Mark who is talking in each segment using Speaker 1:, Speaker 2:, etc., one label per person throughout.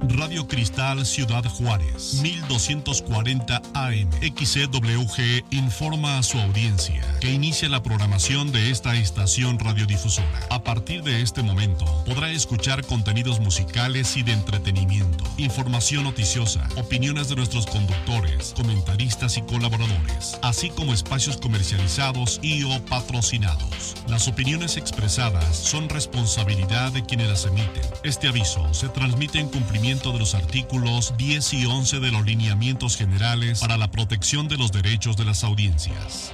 Speaker 1: Radio Cristal Ciudad Juárez, 1240 AM. XCWG informa a su audiencia que inicia la programación de esta estación radiodifusora. A partir de este momento, podrá escuchar contenidos musicales y de entretenimiento, información noticiosa, opiniones de nuestros conductores, comentaristas y colaboradores, así como espacios comercializados y o patrocinados. Las opiniones expresadas son responsabilidad de quienes las emiten. Este aviso se transmite en cumplimiento de los artículos 10 y 11 de los lineamientos generales para la protección de los derechos de las audiencias.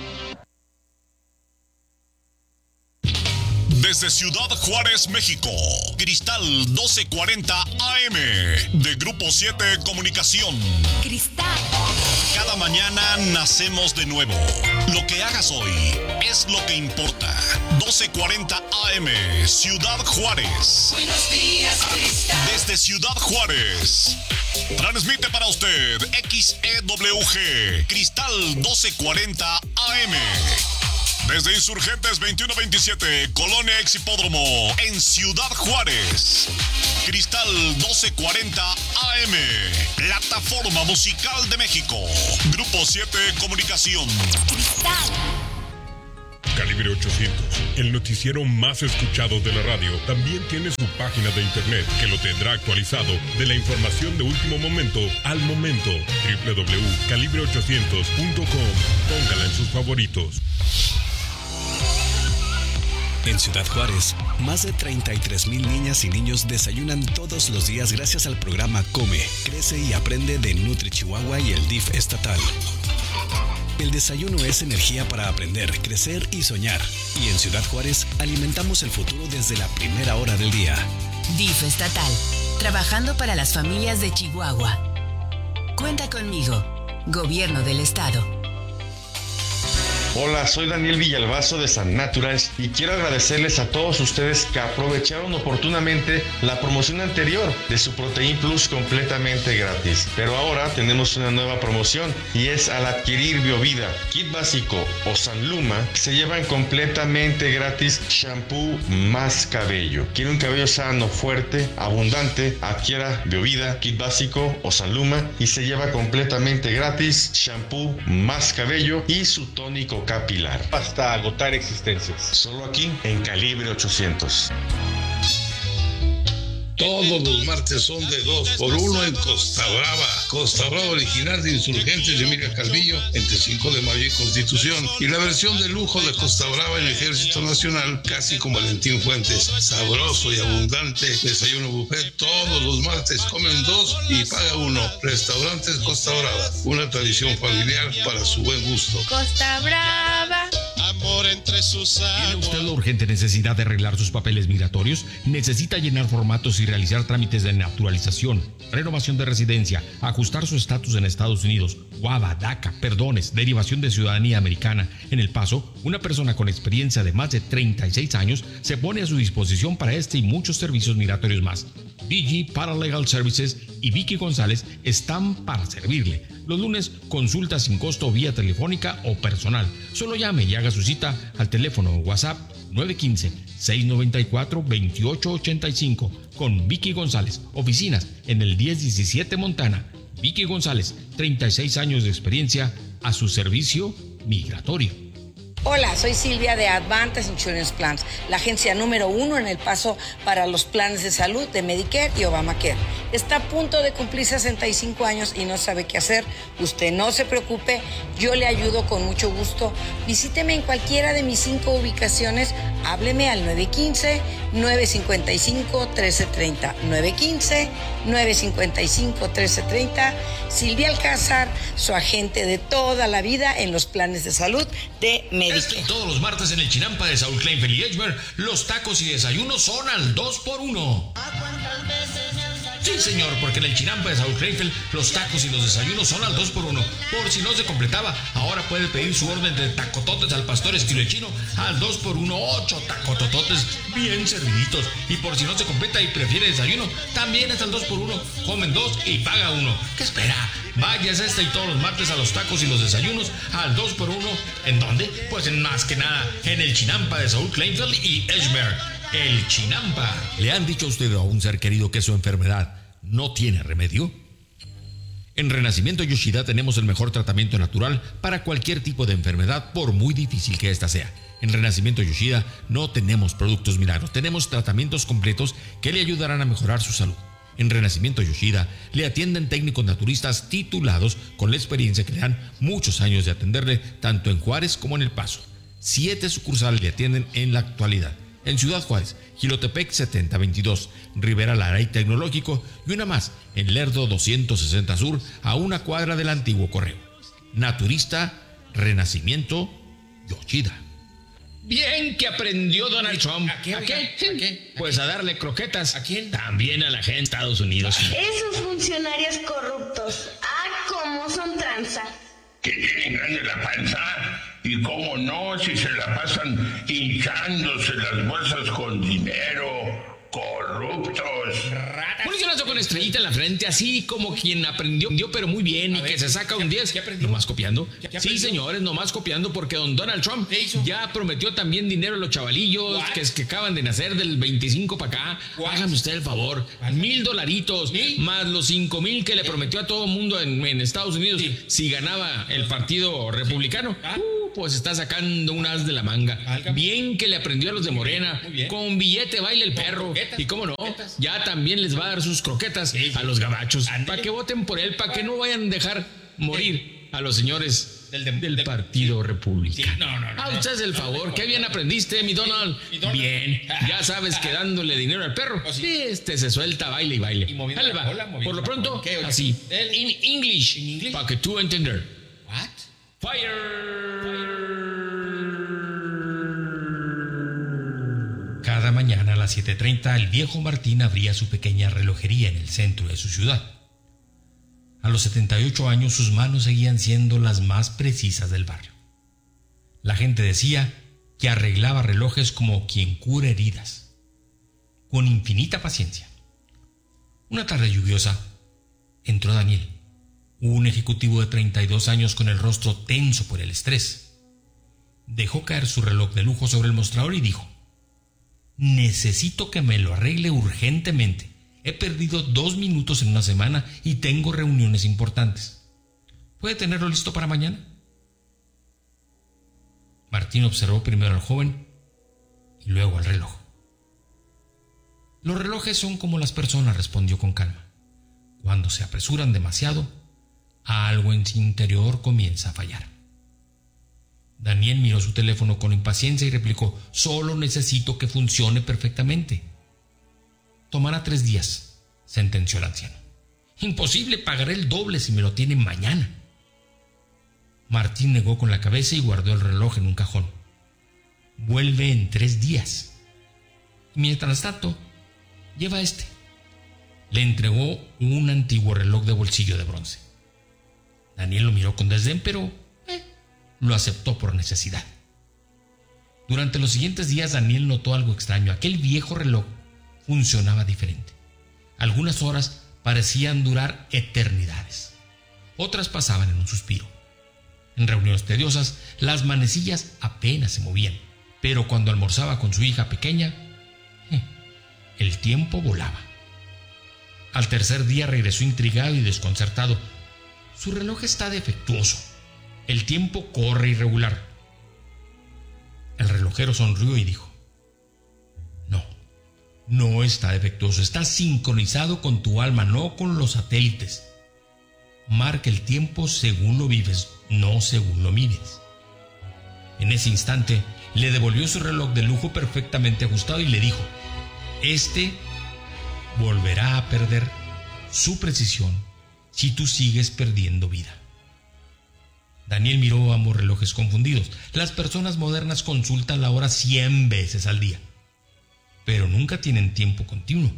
Speaker 1: Desde Ciudad Juárez, México, Cristal 1240 AM, de Grupo 7 Comunicación.
Speaker 2: Cristal.
Speaker 1: Cada mañana nacemos de nuevo. Lo que hagas hoy es lo que importa. 1240 AM, Ciudad Juárez.
Speaker 2: Buenos días, Cristal.
Speaker 1: Desde Ciudad Juárez, transmite para usted XEWG, Cristal 1240 AM. Desde Insurgentes 2127, Colonia Exhipódromo, en Ciudad Juárez. Cristal 1240 AM, Plataforma Musical de México. Grupo 7 Comunicación.
Speaker 2: Cristal.
Speaker 3: Calibre 800, el noticiero más escuchado de la radio, también tiene su página de internet que lo tendrá actualizado de la información de último momento al momento. www.calibre800.com. Póngala en sus favoritos.
Speaker 4: En Ciudad Juárez, más de 33,000 niñas y niños desayunan todos los días gracias al programa Come, Crece y Aprende de Nutri Chihuahua y el DIF estatal. El desayuno es energía para aprender, crecer y soñar. Y en Ciudad Juárez alimentamos el futuro desde la primera hora del día.
Speaker 2: DIF estatal, trabajando para las familias de Chihuahua. Cuenta conmigo, Gobierno del Estado.
Speaker 5: Hola, soy Daniel Villalbazo de San Naturals y quiero agradecerles a todos ustedes que aprovecharon oportunamente la promoción anterior de su Protein Plus completamente gratis. Pero ahora tenemos una nueva promoción y es al adquirir Biovida, Kit Básico o Sanluma, se llevan completamente gratis shampoo más cabello. ¿Quiere un cabello sano, fuerte, abundante? Adquiera Biovida, Kit Básico o Sanluma y se lleva completamente gratis shampoo más cabello y su tónico capilar hasta agotar existencias. Solo aquí en Calibre 800.
Speaker 6: Todos los martes son de 2x1 en Costa Brava. Costa Brava original de Insurgentes de Emilia Calvillo, entre 5 de mayo y Constitución. Y la versión de lujo de Costa Brava en Ejército Nacional, casi como Valentín Fuentes. Sabroso y abundante desayuno buffet. Todos los martes comen 2 y paga 1. Restaurantes Costa Brava, una tradición familiar para su buen gusto.
Speaker 7: Costa Brava.
Speaker 8: Amor entre sus aguas.
Speaker 9: ¿Tiene usted la urgente necesidad de arreglar sus papeles migratorios? ¿Necesita llenar formatos y realizar trámites de naturalización, renovación de residencia, ajustar su estatus en Estados Unidos, WADA, DACA, perdones, derivación de ciudadanía americana? En El Paso, una persona con experiencia de más de 36 años se pone a su disposición para este y muchos servicios migratorios más. BG Paralegal Services y Vicky González están para servirle. Los lunes, consulta sin costo vía telefónica o personal. Solo llame y haga su cita al teléfono WhatsApp 915-694-2885 con Vicky González. Oficinas en el 1017 Montana. Vicky González, 36 años de experiencia a su servicio migratorio.
Speaker 10: Hola, soy Silvia de Advantage Insurance Plans, la agencia número 1 en El Paso para los planes de salud de Medicare y Obamacare. Está a punto de cumplir 65 años y no sabe qué hacer. Usted no se preocupe, yo le ayudo con mucho gusto. Visíteme en cualquiera de mis 5 ubicaciones. Hábleme al 915-955-1330. 915-955-1330. Silvia Alcázar, su agente de toda la vida en los planes de salud de Medicare.
Speaker 9: Todos los martes en el Chinampa de Saúl Kleinfeld y Edgemer, los tacos y desayunos son al 2x1. Sí, señor, porque en el Chinampa de Saúl Kleinfeld, los tacos y los desayunos son al 2x1. Por si no se completaba, ahora puede pedir su orden de tacototes al pastor estilo chino al 2x1, 8 tacotototes bien serviditos. Y por si no se completa y prefiere desayuno, también es al 2x1. Comen 2 y paga 1. ¿Qué espera? Váyase y todos los martes a los tacos y los desayunos al 2x1. ¿En dónde? Pues en más que nada en el Chinampa de Saúl Kleinfeld y Edgemer. El Chinampa.
Speaker 11: ¿Le han dicho a usted o a un ser querido que su enfermedad
Speaker 9: no tiene remedio? En Renacimiento Yoshida tenemos el mejor tratamiento natural para cualquier tipo de enfermedad, por muy difícil que ésta sea. En Renacimiento Yoshida no tenemos productos milagros, tenemos tratamientos completos que le ayudarán a mejorar su salud. En Renacimiento Yoshida le atienden técnicos naturistas titulados con la experiencia que le dan muchos años de atenderle tanto en Juárez como en El Paso. 7 sucursales le atienden en la actualidad. En Ciudad Juárez, Jilotepec 7022, Rivera Lara y Tecnológico, y una más en Lerdo 260 Sur, a una cuadra del antiguo correo. Naturista Renacimiento Yoshida. Bien que aprendió Donald Trump.
Speaker 11: ¿A qué?
Speaker 9: Pues a darle croquetas.
Speaker 11: ¿A quién?
Speaker 9: También a la gente de Estados Unidos.
Speaker 12: Esos funcionarios corruptos. ¿Cómo son tranza?
Speaker 6: Que tienen grande la panza. Y cómo no, si se la pasan hinchándose las bolsas con dinero. Corruptos.
Speaker 9: Un licenciado con estrellita en la frente, así como quien aprendió pero muy bien y que se saca un 10. ¿Nomás copiando? Sí, señores, nomás copiando, porque don Donald Trump ya prometió también dinero a los chavalillos que acaban de nacer del 25 para acá. Hágame usted el favor. $1,000 más los 5,000 que le prometió a todo el mundo en Estados Unidos si ganaba el partido republicano. Pues está sacando un as de la manga. Bien que le aprendió a los de Morena. Con billete baila el perro. Y cómo no, ya también les va a dar sus croquetas a los gabachos. Para que voten por él, para que no vayan a dejar morir a los señores del Partido Republicano. No. Usted es el favor. Qué bien aprendiste, mi Donald. Bien, ya sabes que dándole dinero al perro, se suelta, baile y baile. Dale, va. Por lo pronto, así. In English, para que tú entender.
Speaker 11: What?
Speaker 9: Fire.
Speaker 11: Cada mañana a las 7:30 el viejo Martín abría su pequeña relojería en el centro de su ciudad. A los 78 años sus manos seguían siendo las más precisas del barrio. La gente decía que arreglaba relojes como quien cura heridas, con infinita paciencia. Una tarde lluviosa entró Daniel, un ejecutivo de 32 años con el rostro tenso por el estrés. Dejó caer su reloj de lujo sobre el mostrador y dijo: necesito que me lo arregle urgentemente. He perdido 2 minutos en una semana y tengo reuniones importantes. ¿Puede tenerlo listo para mañana? Martín observó primero al joven y luego al reloj. Los relojes son como las personas, respondió con calma. Cuando se apresuran demasiado, algo en su interior comienza a fallar. Daniel miró su teléfono con impaciencia y replicó: solo necesito que funcione perfectamente. Tomará 3 días, sentenció el anciano. Imposible, pagaré el doble si me lo tienen mañana. Martín negó con la cabeza y guardó el reloj en un cajón. Vuelve en 3 días. Y mientras tanto, lleva este. Le entregó un antiguo reloj de bolsillo de bronce. Daniel lo miró con desdén, pero lo aceptó por necesidad. Durante los siguientes días Daniel notó algo extraño. Aquel viejo reloj funcionaba diferente. Algunas horas parecían durar eternidades. Otras pasaban en un suspiro. En reuniones tediosas, las manecillas apenas se movían. Pero cuando almorzaba con su hija pequeña, el tiempo volaba. Al tercer día regresó intrigado y desconcertado. Su reloj está defectuoso. El tiempo corre irregular. El relojero sonrió y dijo: No está defectuoso, está sincronizado con tu alma, no con los satélites. Marca el tiempo según lo vives, no según lo mides. En ese instante le devolvió su reloj de lujo perfectamente ajustado y le dijo: este volverá a perder su precisión si tú sigues perdiendo vida. Daniel miró ambos relojes confundidos. Las personas modernas consultan la hora 100 veces al día, pero nunca tienen tiempo continuo.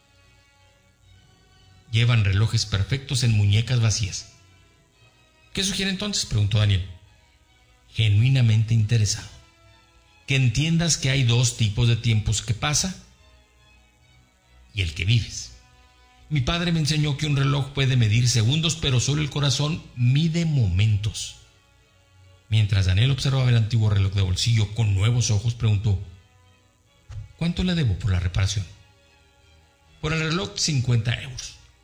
Speaker 11: Llevan relojes perfectos en muñecas vacías. ¿Qué sugiere entonces?, preguntó Daniel, genuinamente interesado. Que entiendas que hay 2 tipos de tiempos: que pasa y el que vives. Mi padre me enseñó que un reloj puede medir segundos, pero solo el corazón mide momentos. Mientras Daniel observaba el antiguo reloj de bolsillo con nuevos ojos, preguntó: ¿cuánto le debo por la reparación? Por el reloj 50 euros.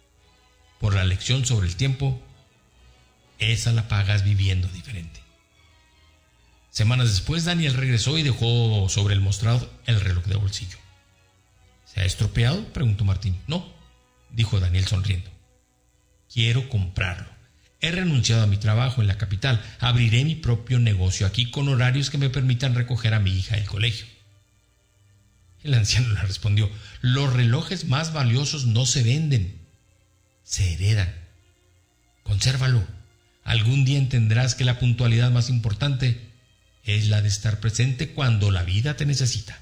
Speaker 11: por la lección sobre el tiempo, esa la pagas viviendo diferente. Semanas después, Daniel regresó y dejó sobre el mostrador el reloj de bolsillo. ¿Se ha estropeado?, preguntó Martín. No, dijo Daniel sonriendo. Quiero comprarlo. He renunciado a mi trabajo en la capital. Abriré mi propio negocio aquí con horarios que me permitan recoger a mi hija del colegio. El anciano le respondió: los relojes más valiosos no se venden, se heredan. Consérvalo. Algún día entenderás que la puntualidad más importante es la de estar presente cuando la vida te necesita.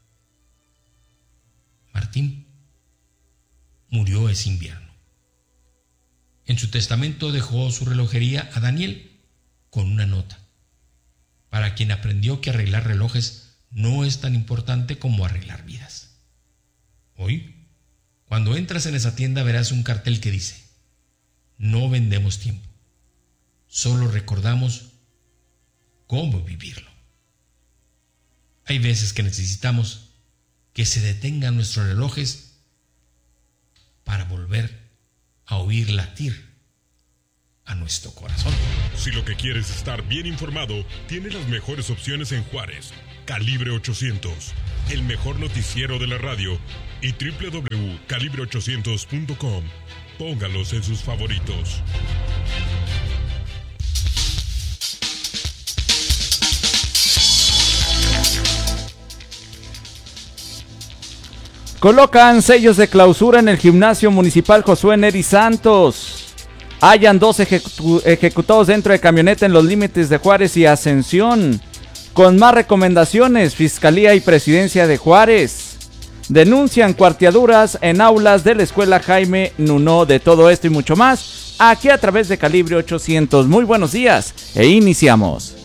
Speaker 11: Martín murió ese invierno. En su testamento dejó su relojería a Daniel con una nota, para quien aprendió que arreglar relojes no es tan importante como arreglar vidas. Hoy, cuando entras en esa tienda, verás un cartel que dice: no vendemos tiempo, solo recordamos cómo vivirlo. Hay veces que necesitamos que se detengan nuestros relojes para volver a oír latir a nuestro corazón.
Speaker 3: Si lo que quieres es estar bien informado, tienes las mejores opciones en Juárez. Calibre 800, el mejor noticiero de la radio, y www.calibre800.com. Póngalos en sus favoritos.
Speaker 13: Colocan sellos de clausura en el gimnasio municipal Josué Neri Santos. Hallan 2 ejecutados dentro de camioneta en los límites de Juárez y Ascensión. Con más recomendaciones, Fiscalía y Presidencia de Juárez denuncian cuarteaduras en aulas de la escuela Jaime Nuno. De todo esto y mucho más, aquí a través de Calibre 800. Muy buenos días e iniciamos.